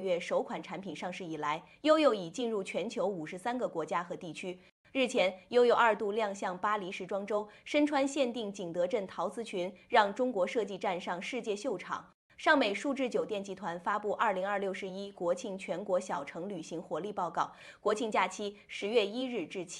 月首款产品上市以来，悠悠已进入全球53个国家和地区。日前，悠悠2度亮相巴黎时装周，身穿限定景德镇陶瓷裙，让中国设计站上世界秀场。尚美数智酒店集团发布2026-11国庆全国小城旅行活力报告，国庆假期10月1日至7